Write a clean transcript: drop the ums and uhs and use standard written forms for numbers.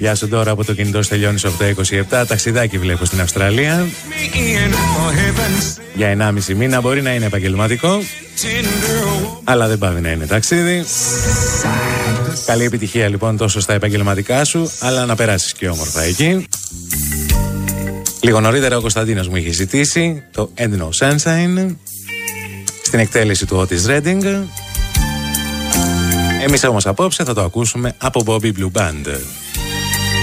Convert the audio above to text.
Γεια σου τώρα, από το κινητό σου τελειώνει 8:27. Ταξιδάκι βλέπω στην Αυστραλία. Για 1,5 μήνα μπορεί να είναι επαγγελματικό, αλλά δεν πάβει να είναι ταξίδι. Καλή επιτυχία λοιπόν τόσο στα επαγγελματικά σου, αλλά να περάσεις και όμορφα εκεί. Λίγο νωρίτερα ο Κωνσταντίνος μου είχε ζητήσει το End No Sunshine στην εκτέλεση του Otis Redding. Εμείς όμως απόψε θα το ακούσουμε από Bobby Blue Band.